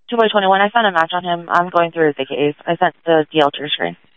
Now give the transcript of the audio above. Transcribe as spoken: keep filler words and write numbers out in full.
two by twenty-one. I found a match on him. I'm going through his A Ks. I sent the D L to your screen.